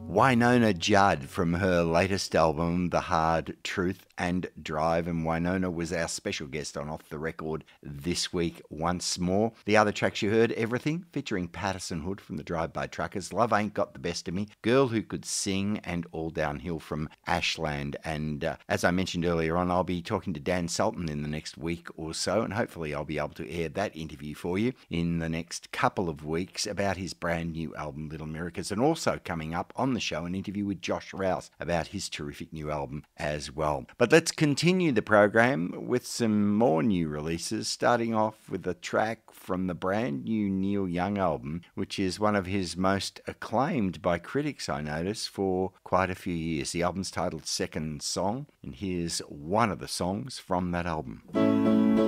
Wynonna Judd from her latest album, The Hard Truth and Drive, and Wynonna was our special guest on Off the Record this week once more. The other tracks you heard, Everything, featuring Patterson Hood from the Drive-By Truckers, Love Ain't Got the Best of Me, Girl Who Could Sing, and All Downhill from Ashland. And as I mentioned earlier on, I'll be talking to Dan Sultan in the next week or so, and hopefully I'll be able to air that interview for you in the next couple of weeks about his brand new album, Little Miracles, and also coming up on the show an interview with Josh Rouse about his terrific new album as well. But let's continue the program with some more new releases, starting off with a track from the brand new Neil Young album, which is one of his most acclaimed by critics, I notice, for quite a few years. The album's titled Second Song, and here's one of the songs from that album.